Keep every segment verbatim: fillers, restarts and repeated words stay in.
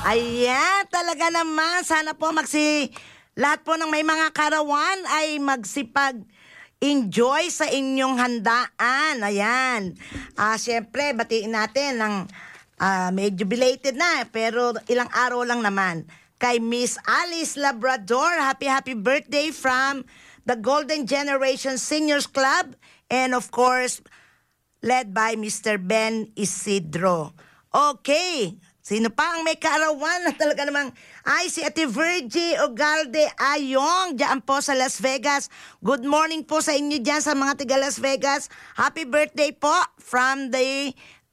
Ayan, talaga naman. Sana po magsi... Lahat po ng may mga karawan ay magsipag enjoy sa inyong handaan. Ayan. Ah, siyempre, batiin natin ng ah, medyo belated na, pero ilang araw lang naman. Kay Miss Alice Labrador, happy happy birthday from the Golden Generation Seniors Club, and of course, led by Mister Ben Isidro. Okay, sino pa ang may kaarawan na talaga namang ay si Ate Virgie Ugalde Ayong diyan po sa Las Vegas. Good morning po sa inyo diyan sa mga tiga Las Vegas. Happy birthday po from the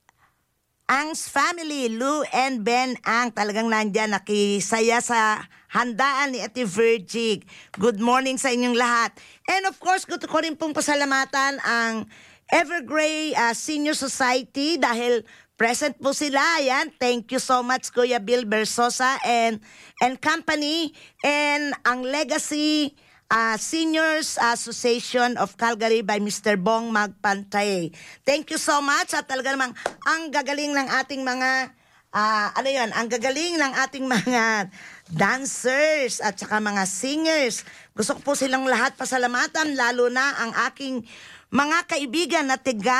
Ang's family, Lou and Ben Ang. Talagang nandyan, nakisaya sa handaan ni Ate Virgie. Good morning sa inyong lahat. And of course, gusto ko rin pong pasalamatan ang Evergrey uh, Senior Society dahil present po sila. Ayan, thank you so much Kuya Bill Bersosa and, and company. And ang Legacy Uh, Seniors Association of Calgary by Mister Bong Magpantay. Thank you so much. At talaga namang ang gagaling ng ating mga, uh, ano yun, ang gagaling ng ating mga dancers at saka mga singers. Gusto ko po silang lahat pasalamatan, lalo na ang aking mga kaibigan na tiga,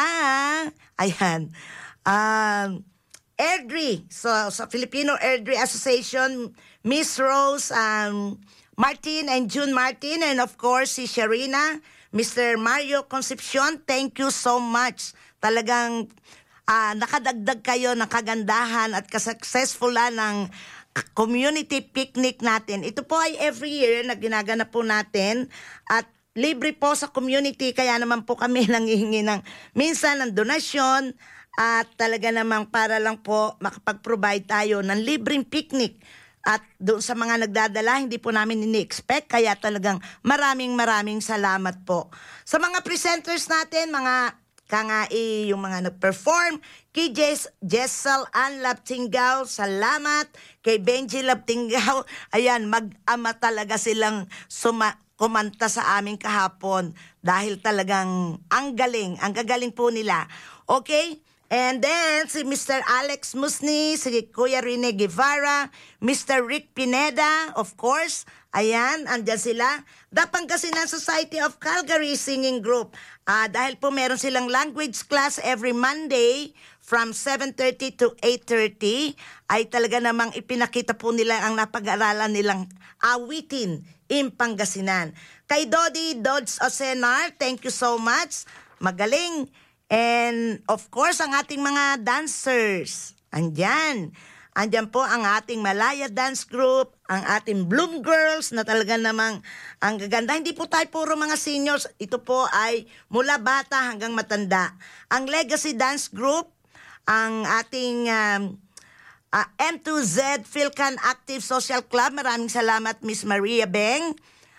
ayan, uh, Airdrie. So, sa Filipino Airdrie Association, Miss Rose, um, Martin and June Martin, and of course si Sharina, Mister Mario Concepcion, thank you so much. Talagang uh, nakadagdag kayo ng kagandahan at kasuccessfulan ng community picnic natin. Ito po ay every year na ginaganap po natin at libre po sa community, kaya naman po kami nangihingi ng minsan ng donasyon at talaga namang para lang po makapag-provide tayo ng libreng picnic. At doon sa mga nagdadala, hindi po namin ini-expect. Kaya talagang maraming maraming salamat po. Sa mga presenters natin, mga kangai, yung mga nag-perform, kay Jess, Jessel Ann Laptingao, salamat. Kay Benji Laptingao, ayan, mag-ama talaga silang suma kumanta sa amin kahapon. Dahil talagang ang galing, ang gagaling po nila. Okay? And then, si Mister Alex Musni, si Kuya Rene Guevara, Mister Rick Pineda, of course, ayan, andyan sila. The Pangasinan Society of Calgary Singing Group. Uh, dahil po meron silang language class every Monday from seven thirty to eight thirty, ay talaga namang ipinakita po nila ang napag-aralan nilang awitin in Pangasinan. Kay Dodi Dodds Osenar, thank you so much. Magaling. And of course, ang ating mga dancers, andyan. Andyan po ang ating Malaya Dance Group, ang ating Bloom Girls na talaga namang ang gaganda. Hindi po tayo puro mga seniors. Ito po ay mula bata hanggang matanda. Ang Legacy Dance Group, ang ating um, uh, M two Z Philcan Active Social Club. Maraming salamat, Miss Maria Beng.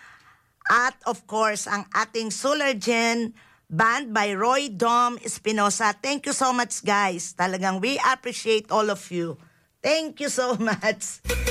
At of course, ang ating Solargen Band by Roy Dom Espinosa. Thank you so much, guys. Talagang we appreciate all of you. Thank you so much.